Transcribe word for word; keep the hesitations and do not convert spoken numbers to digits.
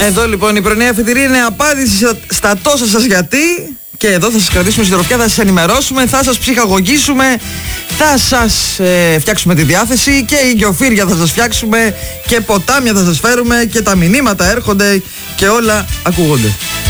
Εδώ λοιπόν η πρωινή αφετηρία είναι απάντηση στα τόσα σας γιατί. Και εδώ θα σας κρατήσουμε συντροφιά, θα σας ενημερώσουμε, θα σας ψυχαγωγήσουμε, θα σας ε, φτιάξουμε τη διάθεση και οικειοφύρια θα σας φτιάξουμε και ποτάμια θα σας φέρουμε και τα μηνύματα έρχονται και όλα ακούγονται.